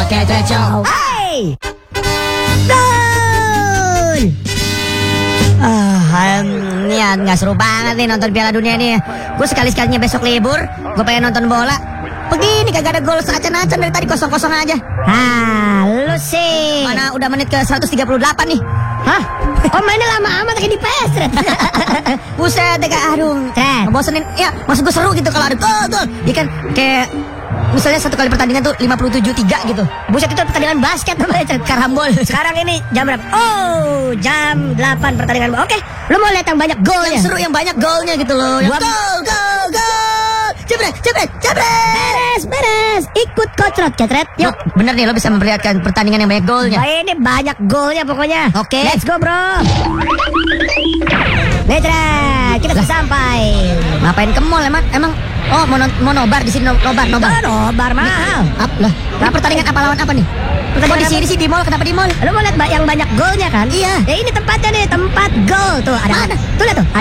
Oke, Cecok. Hey! Gol! Niat nggak seru banget nih nonton Piala Dunia nih. Gue sekali-sekalinya besok libur, gue pengen nonton bola. Begini kagak ada gol seacan-acan dari tadi kosong-kosong aja. Lu sih. Mana udah menit ke 138 nih. Hah? Kok mainnya lama amat kayak di PS, Red? Buset, aduh. Ngebosenin. Ya, maksud gue seru gitu kalau ada gol. Ya kan kayak misalnya satu kali pertandingan tuh 57-3 gitu. Buset, itu pertandingan basket namanya, Karambol. Sekarang ini jam berapa? Oh, jam 8 pertandingan. Oke, lu mau lihat yang banyak golnya? Yang seru yang banyak golnya gitu loh. Yang gol. Jebret. Beres. Ikut kocrot, Cetret. Yuk. Bener nih, lo bisa memperlihatkan pertandingan yang banyak golnya. Ini banyak golnya pokoknya. Oke. Let's go, bro. Cetret, kita sudah sampai. Ngapain ke mall emang? Oh, mau nobar di sini nobar. Nobar mahal. Lah, pertandingan apa lawan apa nih? Kok di sini sih di mall? Kenapa di mall? Lu mau lihat yang banyak golnya kan? Iya. Ya ini tempatnya nih, tempat gol tuh ada. Mana? Tuh lihat tuh.